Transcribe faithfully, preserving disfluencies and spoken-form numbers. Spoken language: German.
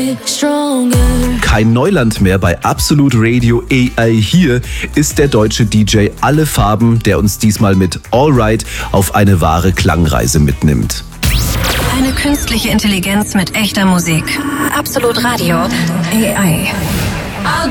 Kein Neuland mehr bei Absolute Radio A I. Hier ist der deutsche D J Alle Farben, der uns diesmal mit All Right auf eine wahre Klangreise mitnimmt. Eine künstliche Intelligenz mit echter Musik. Absolut Radio A I.